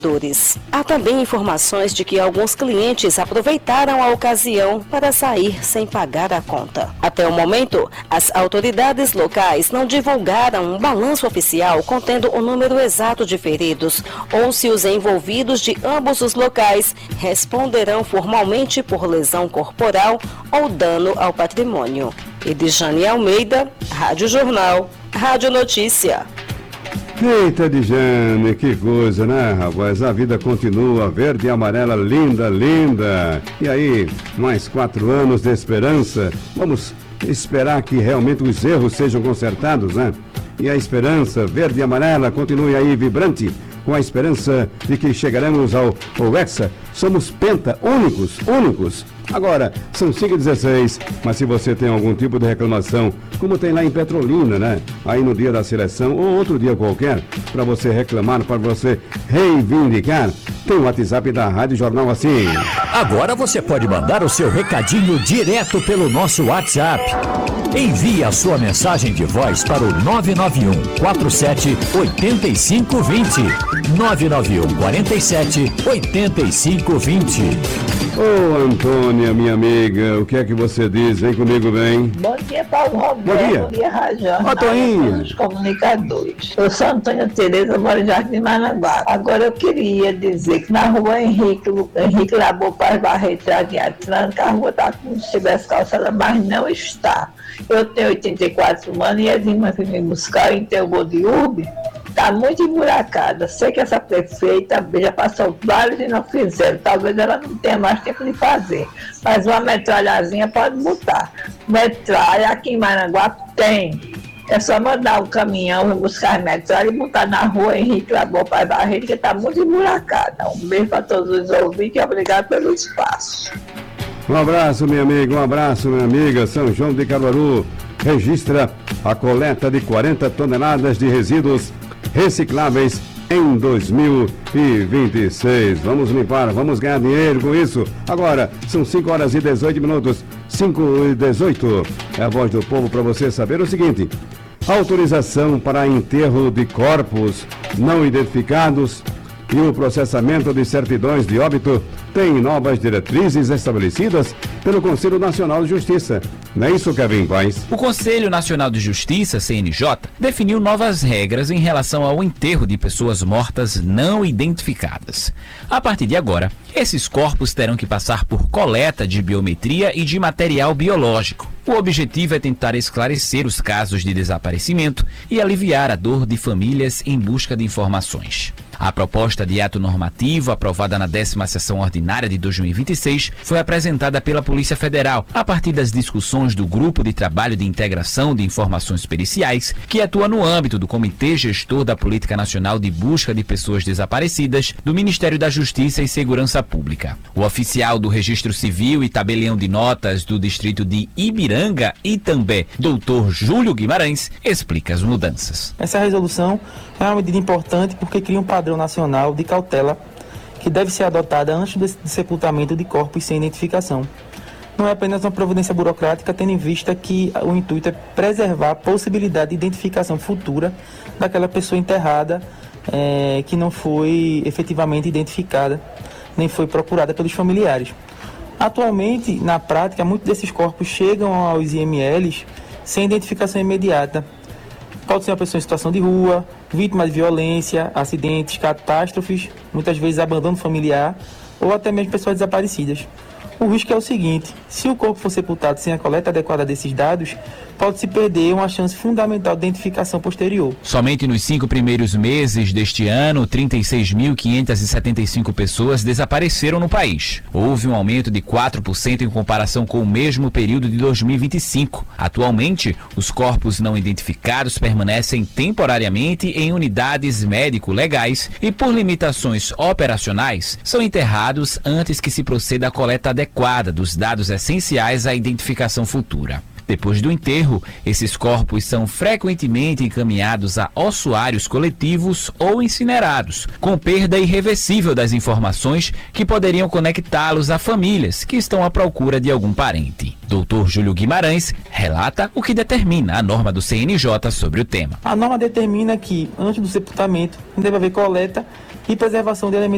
Há também informações de que alguns clientes aproveitaram a ocasião para sair sem pagar a conta. Até o momento, as autoridades locais não divulgaram um balanço oficial contendo o número exato de feridos ou se os envolvidos de ambos os locais responderão formalmente por lesão corporal ou dano ao patrimônio. Edjane Almeida, Rádio Jornal, Rádio Notícia. Eita, Edjane, que coisa, né, rapaz? A vida continua verde e amarela, linda, linda. E aí, mais 4 anos de esperança. Vamos esperar que realmente os erros sejam consertados, né? E a esperança verde e amarela continue aí vibrante, com a esperança de que chegaremos ao Hexa. Somos penta, únicos. Agora, são 5h16, mas se você tem algum tipo de reclamação, como tem lá em Petrolina, né? Aí no dia da seleção ou outro dia qualquer, para você reclamar, para você reivindicar, tem o WhatsApp da Rádio Jornal assim. Agora você pode mandar o seu recadinho direto pelo nosso WhatsApp. Envie a sua mensagem de voz para o 991 47 8520. 991 47 8520. Ô, Antônia, minha amiga, o que é que você diz? Vem comigo, vem. Bom dia, Paulo Roberto. Bom dia, Rádio. Ó, Toinha. Os comunicadores. Eu sou Antônia Tereza, moro em Jardim Managuá. Agora eu queria dizer que na rua Henrique Labor Paz Barreto, Tranca, a rua está como se estivesse calçada, mas não está. Eu tenho 84 anos e as irmãs que me buscaram em Teugô de Urbe. Está muito emburacada. Sei que essa prefeita já passou vários e não fizeram. Talvez ela não tenha mais tempo de fazer. Mas uma metralhazinha pode botar. Metralha aqui em Maranguá tem. É só mandar um caminhão buscar as metralhas e botar na rua Henrique Labor Pai Barreto, que está muito emburacada. Um beijo para todos os ouvintes e obrigado pelo espaço. Um abraço, minha amiga, minha amiga. São João de Caruaru registra a coleta de 40 toneladas de resíduos recicláveis em 2026. Vamos limpar, vamos ganhar dinheiro com isso. Agora, são 5h18. 5h18. É a voz do povo para você saber o seguinte: autorização para enterro de corpos não identificados e o processamento de certidões de óbito tem novas diretrizes estabelecidas pelo Conselho Nacional de Justiça. Não é isso, Kevin Paz? O Conselho Nacional de Justiça, CNJ, definiu novas regras em relação ao enterro de pessoas mortas não identificadas. A partir de agora, esses corpos terão que passar por coleta de biometria e de material biológico. O objetivo é tentar esclarecer os casos de desaparecimento e aliviar a dor de famílias em busca de informações. A proposta de ato normativo, aprovada na 10ª sessão ordinária de 2026, foi apresentada pela Polícia Federal a partir das discussões do Grupo de Trabalho de Integração de Informações Periciais, que atua no âmbito do Comitê Gestor da Política Nacional de Busca de Pessoas Desaparecidas do Ministério da Justiça e Segurança Pública. O oficial do Registro Civil e tabelião de notas do distrito de Ibiranga, Itambé, Dr. Júlio Guimarães, explica as mudanças. Essa resolução é uma medida importante porque cria um padrão nacional de cautela que deve ser adotada antes do sepultamento de corpos sem identificação. Não é apenas uma providência burocrática, tendo em vista que o intuito é preservar a possibilidade de identificação futura daquela pessoa enterrada que não foi efetivamente identificada, nem foi procurada pelos familiares. Atualmente, na prática, muitos desses corpos chegam aos IMLs sem identificação imediata. Pode ser uma pessoa em situação de rua, vítima de violência, acidentes, catástrofes, muitas vezes abandono familiar ou até mesmo pessoas desaparecidas. O risco é o seguinte: se o corpo for sepultado sem a coleta adequada desses dados, pode-se perder uma chance fundamental de identificação posterior. Somente nos 5 primeiros meses deste ano, 36.575 pessoas desapareceram no país. Houve um aumento de 4% em comparação com o mesmo período de 2025. Atualmente, os corpos não identificados permanecem temporariamente em unidades médico-legais e, por limitações operacionais, são enterrados antes que se proceda à coleta adequada dos dados essenciais à identificação futura. Depois do enterro, esses corpos são frequentemente encaminhados a ossuários coletivos ou incinerados, com perda irreversível das informações que poderiam conectá-los a famílias que estão à procura de algum parente. Dr. Júlio Guimarães relata o que determina a norma do CNJ sobre o tema. A norma determina que, antes do sepultamento, deve haver coleta e preservação de elementos